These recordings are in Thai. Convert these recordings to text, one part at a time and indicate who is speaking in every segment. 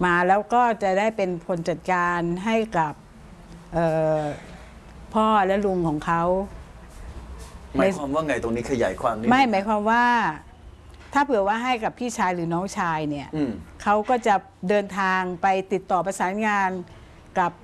Speaker 1: มาแล้วก็จะได้เป็นคนจัดการให้กับพ่อและลุงของเขา
Speaker 2: หมายความว่าไงตรงนี้ขยายความนิด
Speaker 1: ไม่หมายความว่าถ้าเผื่อว่าให้กับพี่ชายหรือน้องชายเนี่ยเขาก็จะเดินทางไปติดต่อประสานงานกับ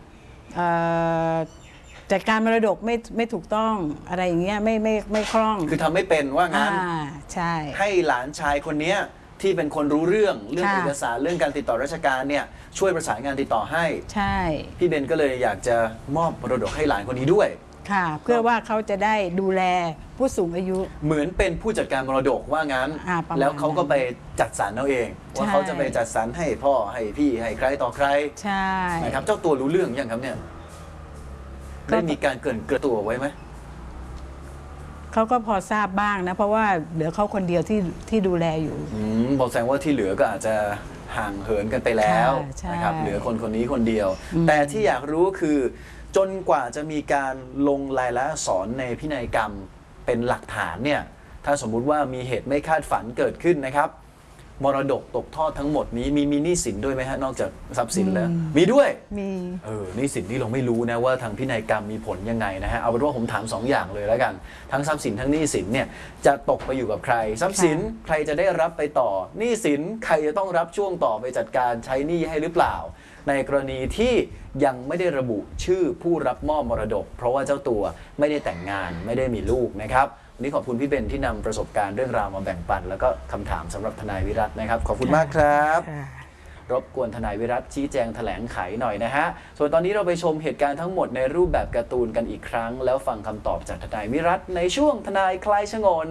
Speaker 1: จัดการมรดกไม่ถูกต้องอะไรอย่างเงี้ยไม่คล่อง
Speaker 2: คือทำไม่เป็นว่างั้น
Speaker 1: ใช่
Speaker 2: ให้หลานชายคนนี้ที่เป็นคนรู้เรื่องเอกสารเรื่องการติดต่อราชการเนี่ยช่วยประสานงานติดต่อให้
Speaker 1: ใช่
Speaker 2: พี่เบนก็เลยอยากจะมอบมรดกให้หลานคนนี้ด้วย
Speaker 1: ค่ะเพื่อว่าเขาจะได้ดูแลผู้สูงอายุ
Speaker 2: เหมือนเป็นผู้จัดการมรดกว่างั้นแล้วเขาก็ไปจัดสรรเอาเองว่าเขาจะไปจัดสรรให้พ่อให้พี่ให้ใครต่อใคร
Speaker 1: ใช่
Speaker 2: นะครับเจ้าตัวรู้เรื่องยังครับเนี่ยได้มีการเกริ่นตัวไว้ไหม
Speaker 1: เขาก็พอทราบบ้างนะเพราะว่าเหลือเขาคนเดียวที่ดูแลอยู่
Speaker 2: บอกแสดงว่าที่เหลือก็อาจจะห่างเหินกันไปแล้วนะครับเหลือคนนี้คนเดียวแต่ที่อยากรู้คือจนกว่าจะมีการลงลายลักษณ์อักษรในพินัยกรรมเป็นหลักฐานเนี่ยถ้าสมมุติว่ามีเหตุไม่คาดฝันเกิดขึ้นนะครับมรดกตกทอดทั้งหมดนี้มีหนี้สินด้วยไหมฮะนอกจากทรัพย์สินแล้วมีด้วย
Speaker 1: มี
Speaker 2: หนี้สินที่เราไม่รู้นะว่าทางพินัยกรรมมีผลยังไงนะฮะเอาเป็นว่าผมถาม2 อย่างเลยแล้วกันทั้งทรัพย์สินทั้งหนี้สินเนี่ยจะตกไปอยู่กับใครทรัพย์สินใครจะได้รับไปต่อหนี้สินใครจะต้องรับช่วงต่อไปจัดการใช้หนี้ให้หรือเปล่าในกรณีที่ยังไม่ได้ระบุชื่อผู้รับมอบมรดกเพราะว่าเจ้าตัวไม่ได้แต่งงานไม่ได้มีลูกนะครับวันนี้ขอบคุณพี่เบนที่นำประสบการณ์เรื่องราวมาแบ่งปันแล้วก็คำถามสำหรับทนายวิรัตนะครับขอบคุณมากครับรบกวนทนายวิรัตชี้แจงแถลงไขหน่อยนะฮะส่วนตอนนี้เราไปชมเหตุการณ์ทั้งหมดในรูปแบบการ์ตูนกันอีกครั้งแล้วฟังคำตอบจากทนายวิรัตในช่วงทนายคลายฉงน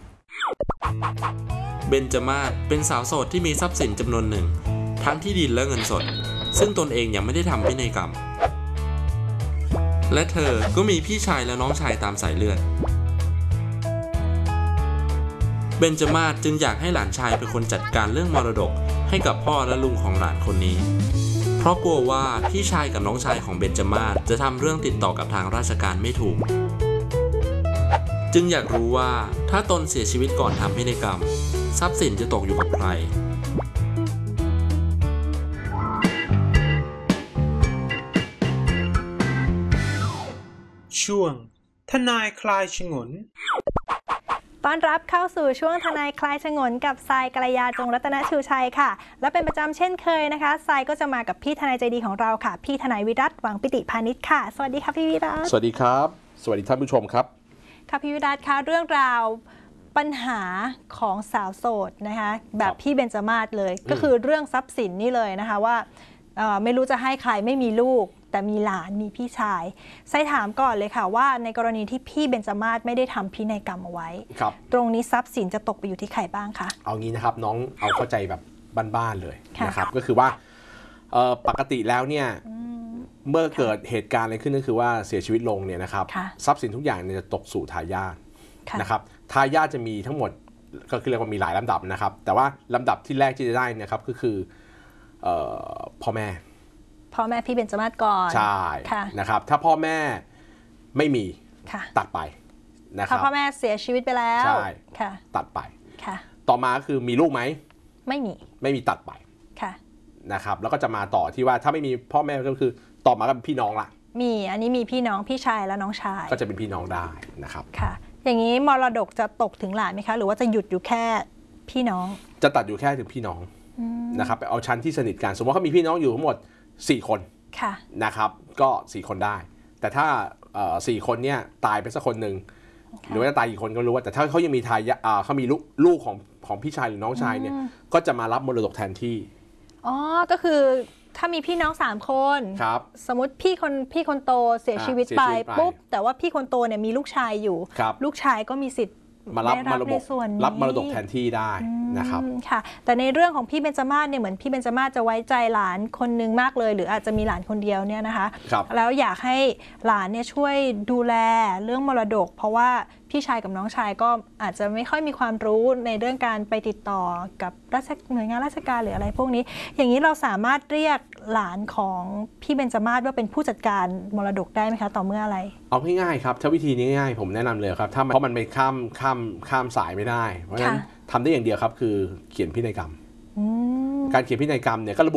Speaker 3: เบญจมาศเป็นสาวโสดที่มีทรัพย์สินจำนวนหนึ่งทั้งที่ดินและเงินสดซึ่งตนเองยังไม่ได้ทำพินัยกรรมและเธอก็มีพี่ชายและน้องชายตามสายเลือดเบญจมาศจึงอยากให้หลานชายเป็นคนจัดการเรื่องมรดกให้กับพ่อและลุงของหลานคนนี้เพราะกลัวว่าพี่ชายกับน้องชายของเบญจมาศจะทำเรื่องติดต่อกับทางราชการไม่ถูกจึงอยากรู้ว่าถ้าตนเสียชีวิตก่อนทำพินัยกรรมทรัพย์สินจะตกอยู่กับใคร
Speaker 4: ช่วงทนายคลายฉงน
Speaker 5: ต้อนรับเข้าสู่ช่วงทนายคลายฉงนกับทรายกัลยาจงรัตนชูชัยค่ะและเป็นประจำเช่นเคยนะคะทรายก็จะมากับพี่ทนายใจดีของเราค่ะพี่ทนายวิรัตหวังปิติพานิชค่ะสวัสดีค่ะพี่วิรัต
Speaker 6: สวัสดีครับสวัสดีท่านผู้ชมครับ
Speaker 5: ค่ะพี่วิรัตค่ะเรื่องราวปัญหาของสาวโสดนะคะแบบพี่เบญจมาศเลยก็คือเรื่องทรัพย์สินนี่เลยนะคะว่าไม่รู้จะให้ใครไม่มีลูกแต่มีหลานมีพี่ชายไซถามก่อนเลยค่ะว่าในกรณีที่พี่เบญจมาศไม่ได้ทำพินัยกรรมเอาไว้ตรงนี้ทรัพย์สินจะตกไปอยู่ที่ใครบ้างคะ
Speaker 6: เอางี้นะครับน้องเอาเข้าใจแบบบ้านๆเลยนะครับก็คือว่าปกติแล้วเนี่ยเมื่อเกิดเหตุการณ์อะไรขึ้นก็คือว่าเสียชีวิตลงเนี่ยนะครับทรัพย์สินทุกอย่างเนี่ยจะตกสู่ทายาทนะครับทายาทจะมีทั้งหมดก็คือเรียกว่ามีหลายลำดับนะครับแต่ว่าลำดับที่แรกที่จะได้นะครับก็คือพ่อแม่
Speaker 5: พี่เบญจมาศก่อน
Speaker 6: ใช่นะครับถ้าพ่อแม่ไม่มีตัดไปนะครับ
Speaker 5: ถ้าพ่อแม่เสียชีวิตไปแล้ว
Speaker 6: ใช่ตัดไปต่อมาคือมีลูกไหมไม่มีตัดไปนะครับแล้วก็จะมาต่อที่ว่าถ้าไม่มีพ่อแม่ก็คือต่อมาก็เป็นพี่น้องละ
Speaker 5: อันนี้มีพี่น้องพี่ชายและน้องชาย
Speaker 6: ก็จะเป็นพี่น้องได้นะครับ
Speaker 5: ค่ะอย่างนี้มรดกจะตกถึงหลานไหมคะหรือว่าจะหยุดอยู่แค่พี่น้อง
Speaker 6: จะตัดอยู่แค่ถึงพี่น้องนะครับไปเอาชั้นที่สนิทกันสมมติว่าเขามีพี่น้องอยู่ทั้งหมด4 คนนะครับก็4 คนได้แต่ถ้า4 คนเนี่ยตายไปสักคนหนึ่งหรือว่าจะตายกี่คนก็รู้ว่าแต่ถ้าเขายังมีทายเขามีลูกของพี่ชายหรือน้องชายเนี่ยก็จะมารับมรดกแทนที่
Speaker 5: ก็คือถ้ามีพี่น้อง3 คนสมมติพี่คนโตเสียชีวิตไปปุ๊บแต่ว่าพี่คนโตเนี่ยมีลูกชายอยู่ลูกชายก็มีสิทธิ์
Speaker 6: มารับมรดกแทนที่ได้นะครับ
Speaker 5: ค่ะแต่ในเรื่องของพี่เบญจมาศเนี่ยเหมือนพี่เบญจมาศจะไว้ใจหลานคนนึงมากเลยหรืออาจจะมีหลานคนเดียวเนี่ยนะคะแล้วอยากให้หลานเนี่ยช่วยดูแลเรื่องมรดกเพราะว่าพี่ชายกับน้องชายก็อาจจะไม่ค่อยมีความรู้ในเรื่องการไปติดต่อกับหน่วยงานราชการหรืออะไรพวกนี้อย่างนี้เราสามารถเรียกหลานของพี่เบญจมาศว่าเป็นผู้จัดการมรดกได้ไหมคะต่อเมื่ออะไร
Speaker 6: เอาง่ายๆครับถ้าวิธีนี้ง่ายผมแนะนำเลยครับเพราะมันไม่ข้ามสายไม่ได้เพราะฉะนั้นทำได้อย่างเดียวครับคือเขียนพินัยกรรมการเขียนพินัยกรรมเนี่ยก็ระบุ